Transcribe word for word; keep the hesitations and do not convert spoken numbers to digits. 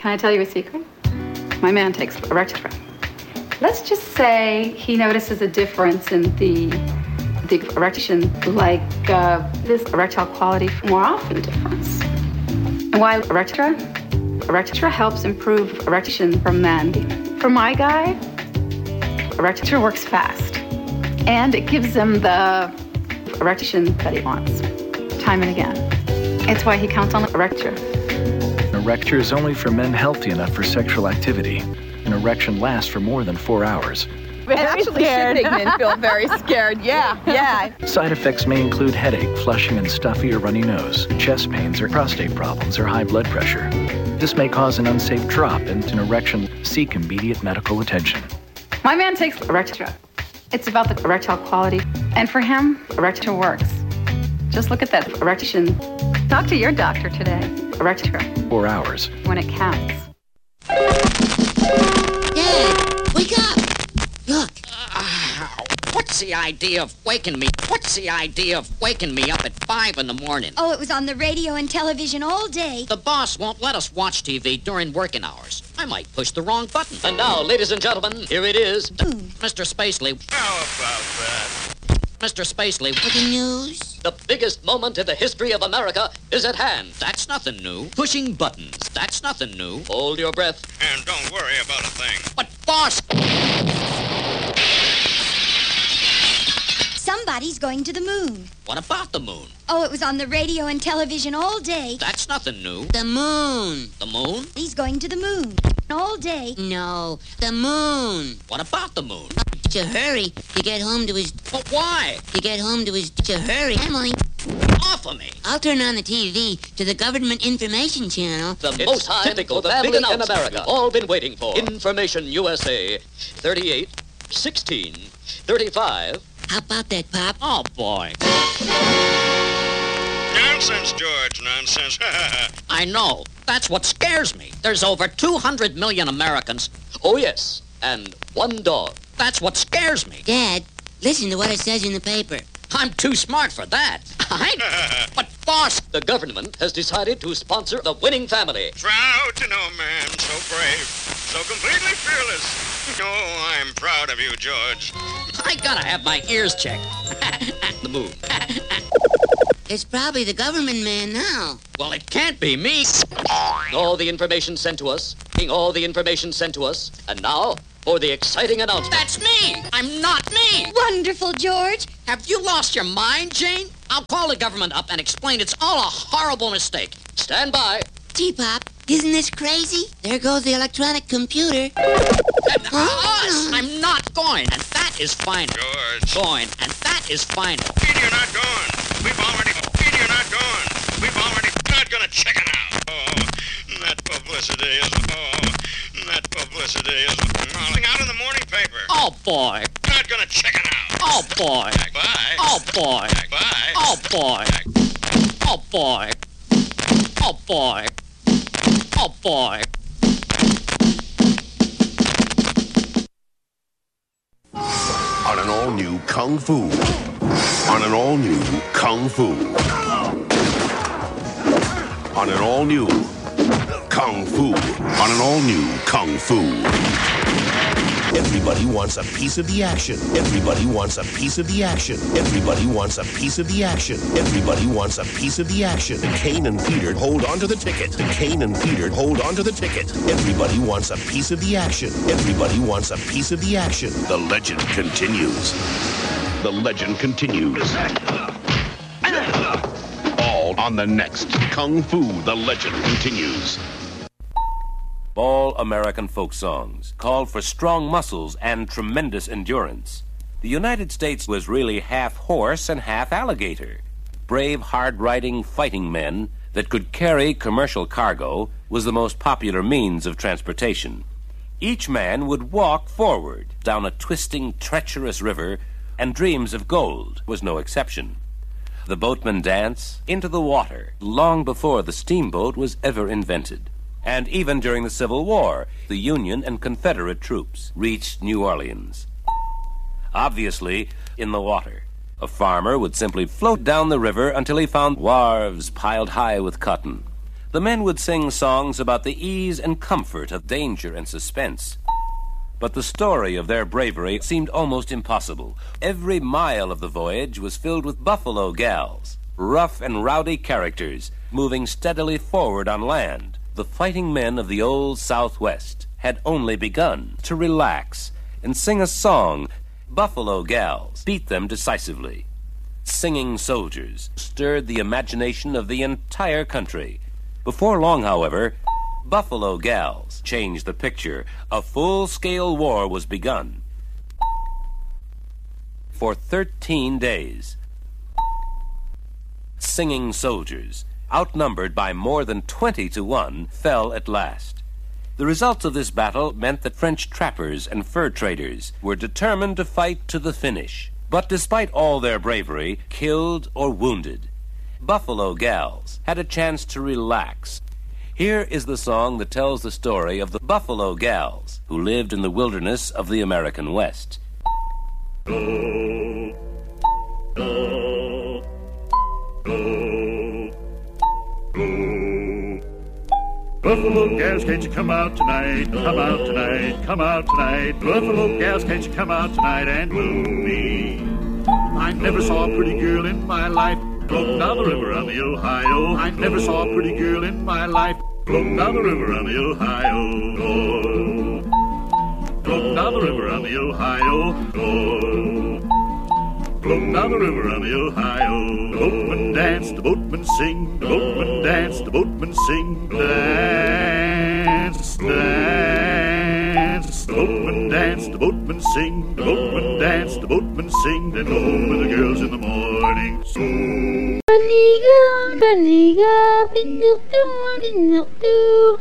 Can I tell you a secret? My man takes Erectra. Let's just say he notices a difference in the the erection, like uh, this erectile quality more often difference. And why Erectra? Erectra helps improve erection for men. For my guy, Erectra works fast, and it gives him the erection that he wants, time and again. It's why he counts on Erectra. Erectra is only for men healthy enough for sexual activity. An erection lasts for more than four hours. It actually should make men feel very scared. Yeah, yeah. Side effects may include headache, flushing and stuffy or runny nose, chest pains or prostate problems or high blood pressure. This may cause an unsafe drop and an erection. Seek immediate medical attention. My man takes Erectra. It's about the erectile quality. And for him, Erectra works. Just look at that erection. Talk to your doctor today. Erectra. Four hours. When it counts. Dad, wake up. Look. Uh, what's the idea of waking me? What's the idea of waking me up at five in the morning? Oh, it was on the radio and television all day. The boss won't let us watch T V during working hours. I might push the wrong button. And now, ladies and gentlemen, here it is. Mm. Mister Spacely. How about that? Mister Spacely. Breaking news. The biggest moment in the history of America is at hand. That's nothing new. Pushing buttons. That's nothing new. Hold your breath. And don't worry about a thing. But, boss... Somebody's going to the moon. What about the moon? Oh, it was on the radio and television all day. That's nothing new. The moon. The moon? He's going to the moon. All day. No, the moon. What about the moon? To hurry to get home to his... But why? To get home to his... To hurry. Emily. Off of me. I'll turn on the T V to the Government Information Channel. The it's most typical family in America. We've all been waiting for. Information U S A. thirty-eight, sixteen, thirty-five. How about that, Pop? Oh, boy. Nonsense, George, nonsense. I know. That's what scares me. There's over two hundred million Americans. Oh, yes. And one dog. That's what scares me. Dad, listen to what it says in the paper. I'm too smart for that. I... But, boss, the government has decided to sponsor the winning family. Proud to know a man so brave, so completely fearless. Oh, I'm proud of you, George. I gotta have my ears checked. The moon. It's probably the government man now. Well, it can't be me. All the information sent to us. All the information sent to us. And now, for the exciting announcement. That's me! I'm not me! Wonderful, George. Have you lost your mind, Jane? I'll call the government up and explain it's all a horrible mistake. Stand by. T-Pop, isn't this crazy? There goes the electronic computer. And us! I'm not going, and that is final. George. Going, and that is final. And you're not going. We've already... And you're not going. We've already... Not gonna chicken out. Oh, that publicity is... Oh, that publicity is... Rolling out in the morning paper. Oh, boy. Not gonna chicken out. Oh, boy. Bye. Oh, boy. Bye. Oh, boy. Oh, boy. Oh, boy. Oh, boy. On an all-new Kung Fu. On an all-new Kung Fu. On an all-new Kung Fu. On an all-new Kung Fu. Everybody wants a piece of the action. Everybody wants a piece of the action. Everybody wants a piece of the action. Everybody wants a piece of the action. Kane and Peter hold on to the ticket. Kane and Peter hold on to the ticket. Everybody wants a piece of the action. Everybody wants a piece of the action. The legend continues. The legend continues. All on the next Kung Fu. The legend continues. All American folk songs called for strong muscles and tremendous endurance. The United States was really half horse and half alligator. Brave, hard-riding, fighting men that could carry commercial cargo was the most popular means of transportation. Each man would walk forward down a twisting, treacherous river, and dreams of gold was no exception. The boatman dance into the water long before the steamboat was ever invented. And even during the Civil War, the Union and Confederate troops reached New Orleans. Obviously, in the water. A farmer would simply float down the river until he found wharves piled high with cotton. The men would sing songs about the ease and comfort of danger and suspense. But the story of their bravery seemed almost impossible. Every mile of the voyage was filled with buffalo gals, rough and rowdy characters, moving steadily forward on land. The fighting men of the old Southwest had only begun to relax and sing a song. Buffalo gals beat them decisively. Singing soldiers stirred the imagination of the entire country. Before long, however, Buffalo Gals changed the picture. A full-scale war was begun. For thirteen days, singing soldiers, outnumbered by more than twenty to one, fell at last. The results of this battle meant that French trappers and fur traders were determined to fight to the finish. But despite all their bravery, killed or wounded, Buffalo Gals had a chance to relax. Here is the song that tells the story of the Buffalo Gals who lived in the wilderness of the American West. Go, go, go, go. Buffalo Gals, can't you come out tonight? Come out tonight, come out tonight. Buffalo Gals, can't you come out tonight and woo me? I never saw a pretty girl in my life. Floating down the river on the Ohio. I never saw a pretty girl in my life. Floating down the river on the Ohio. Oh. Floating down the river on the Ohio. Oh. Floating down the river on the Ohio. The boatman dance, the boatman sing. The boatman dance, the boatman sing. Dance, dance. The boatman dance, the boatman sing. The boatman dance, the boatman sing. Then go home with the girls in the morning. So Bunny girl, bunny girl, do do do do.